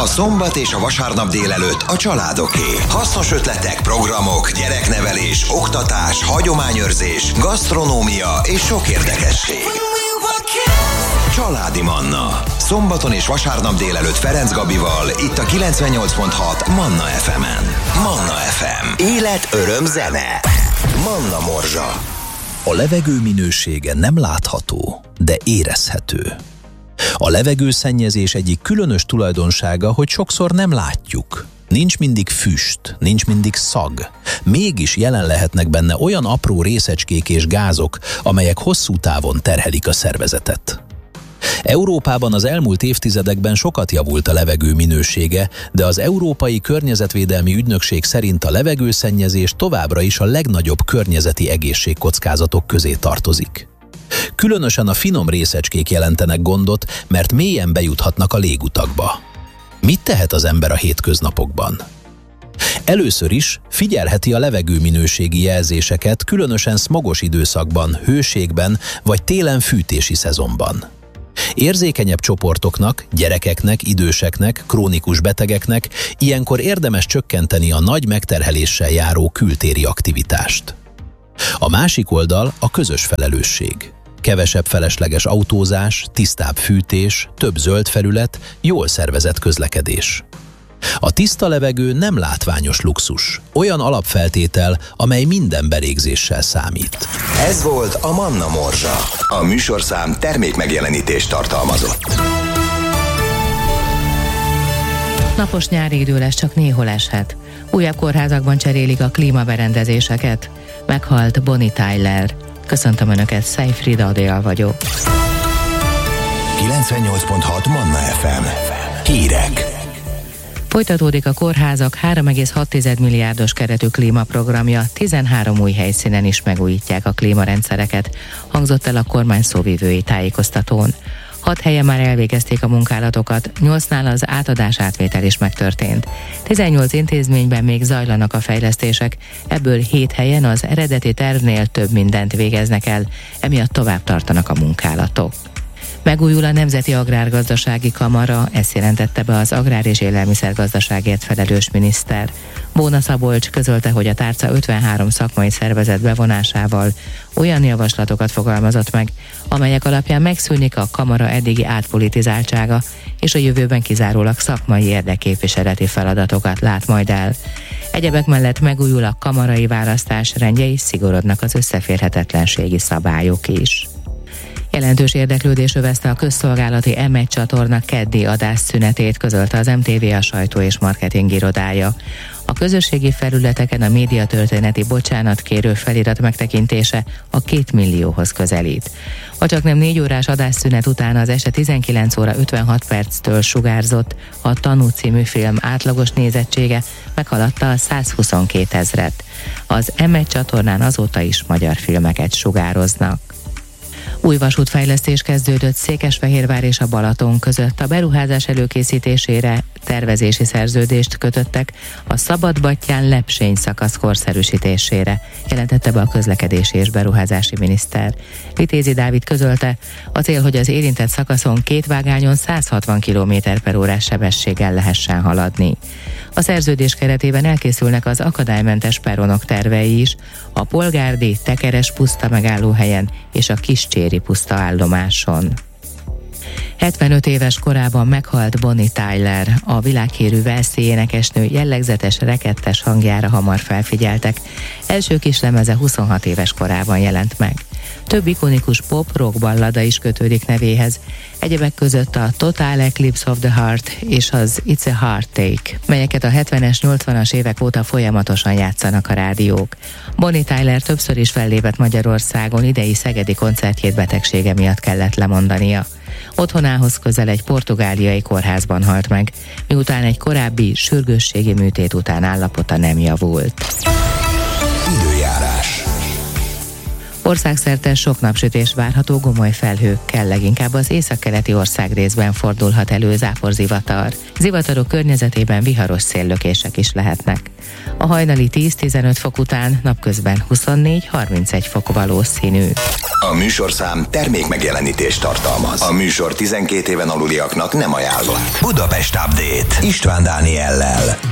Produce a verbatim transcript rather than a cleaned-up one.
A szombat és a vasárnap délelőtt a családoké. Hasznos ötletek, programok, gyereknevelés, oktatás, hagyományőrzés, gasztronómia és sok érdekesség. Családi Manna. Szombaton és vasárnap délelőtt Ferenc Gabival, itt a kilencvennyolc pont hat Manna ef emen. Manna ef em. Élet, öröm, zene. Manna Morzsa. A levegő minősége nem látható, de érezhető. A levegőszennyezés egyik különös tulajdonsága, hogy sokszor nem látjuk. Nincs mindig füst, nincs mindig szag. Mégis jelen lehetnek benne olyan apró részecskék és gázok, amelyek hosszú távon terhelik a szervezetet. Európában az elmúlt évtizedekben sokat javult a levegő minősége, de az Európai Környezetvédelmi Ügynökség szerint a levegőszennyezés továbbra is a legnagyobb környezeti egészségkockázatok közé tartozik. Különösen a finom részecskék jelentenek gondot, mert mélyen bejuthatnak a légutakba. Mit tehet az ember a hétköznapokban? Először is figyelheti a levegőminőségi jelzéseket, különösen szmogos időszakban, hőségben vagy télen fűtési szezonban. Érzékenyebb csoportoknak, gyerekeknek, időseknek, krónikus betegeknek ilyenkor érdemes csökkenteni a nagy megterheléssel járó kültéri aktivitást. A másik oldal a közös felelősség. Kevesebb felesleges autózás, tisztább fűtés, több zöld felület, jól szervezett közlekedés. A tiszta levegő nem látványos luxus, olyan alapfeltétel, amely minden belégzéssel számít. Ez volt a Manna Morzsa. A műsorszám termékmegjelenítést tartalmazott. Napos nyári idő lesz, csak néhol eshet. Újabb kórházakban cserélik a klímaberendezéseket. Meghalt Bonnie Tyler. Köszöntöm Önöket, Seyfried Adél vagyok. kilencvennyolc pont hat Manna ef em. Hírek. Folytatódik a kórházak három egész hat milliárdos keretű klímaprogramja, tizenhárom új helyszínen is megújítják a klímarendszereket, hangzott el a kormány szóvivői tájékoztatón. Hat helyen már elvégezték a munkálatokat, nyolcnál az átadás átvétel is megtörtént. tizennyolc intézményben még zajlanak a fejlesztések, ebből hét helyen az eredeti tervnél több mindent végeznek el, emiatt tovább tartanak a munkálatok. Megújul a Nemzeti Agrárgazdasági Kamara, ezt jelentette be az Agrár- és Élelmiszergazdaságért felelős miniszter. Bóna Szabolcs közölte, hogy a tárca ötvenhárom szakmai szervezet bevonásával olyan javaslatokat fogalmazott meg, amelyek alapján megszűnik a kamara eddigi átpolitizáltsága, és a jövőben kizárólag szakmai érdekképviseleti feladatokat lát majd el. Egyebek mellett megújul a kamarai választás rendje, és szigorodnak az összeférhetetlenségi szabályok is. Jelentős érdeklődés övezte a közszolgálati em egy csatorna keddi adásszünetét, közölte az em té vé a sajtó és marketing irodája. A közösségi felületeken a médiatörténeti bocsánatkérő felirat megtekintése a két millióhoz közelít. A csaknem négy órás adásszünet után az este tizenkilenc óra ötvenhat perctől sugárzott a Tanú című film átlagos nézettsége meghaladta a százhuszonkétezret. Az em egy csatornán azóta is magyar filmeket sugároznak. Új vasútfejlesztés kezdődött Székesfehérvár és a Balaton között. A beruházás előkészítésére tervezési szerződést kötöttek a Szabadbattyán-Lepsény szakasz korszerűsítésére, jelentette be a közlekedési és beruházási miniszter. Vitézi Dávid közölte, a cél, hogy az érintett szakaszon két vágányon száz hatvan kilométer per órás sebességgel lehessen haladni. A szerződés keretében elkészülnek az akadálymentes peronok tervei is, a Polgárdi Tekeres puszta megállóhelyen és a Kiscséri puszta állomáson. hetvenöt éves korában meghalt Bonnie Tyler, a világhírű walesi énekesnő jellegzetes rekettes hangjára hamar felfigyeltek. Első kislemeze huszonhat éves korában jelent meg. Több ikonikus pop-rock ballada is kötődik nevéhez, egyebek között a Total Eclipse of the Heart és az It's a Heartache, melyeket a hetvenes, nyolcvanas évek óta folyamatosan játszanak a rádiók. Bonnie Tyler többször is fellépett Magyarországon, idei szegedi koncertjét betegsége miatt kellett lemondania. Otthonához közel egy portugáliai kórházban halt meg, miután egy korábbi sürgősségi műtét után állapota nem javult. Időjárás. Országszerte sok napsütés várható, gomoly felhőkkel, leginkább az északkeleti országrészben fordulhat elő záporzivatar. Zivatarok környezetében viharos széllökések is lehetnek. A hajnali tíz-tizenöt fok után napközben huszonnégy-harmincegy fok valószínű. A műsorszám termék megjelenítést tartalmaz. A műsor tizenkét éven aluliaknak nem ajánlott. Budapest Update István Dániellel.